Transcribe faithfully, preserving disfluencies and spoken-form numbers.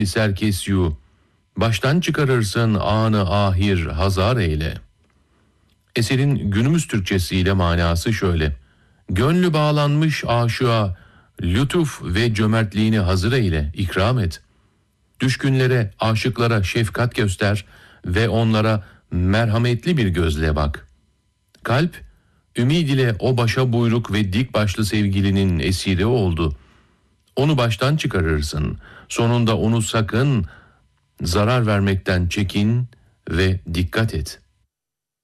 serkesyu, baştan çıkarırsın anı ahir hazar eyle. Eserin günümüz Türkçesiyle manası şöyle: Gönlü bağlanmış aşığa, lütuf ve cömertliğini hazır eyle, ikram et. Düşkünlere, aşıklara şefkat göster ve onlara merhametli bir gözle bak. Kalp, ümid ile o başa buyruk ve dik başlı sevgilinin esiri oldu. Onu baştan çıkarırsın. Sonunda onu sakın zarar vermekten çekin ve dikkat et.